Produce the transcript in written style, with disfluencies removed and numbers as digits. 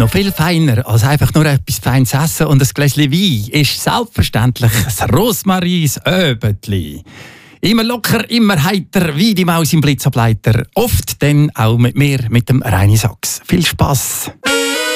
Noch viel feiner als einfach nur etwas Feines essen und ein Gläschen Wein ist selbstverständlich das Rosmarins Öbetli. Immer locker, immer heiter, wie die Maus im Blitzableiter. Oft dann auch mit mir, mit dem Reini Sachs. Viel Spass!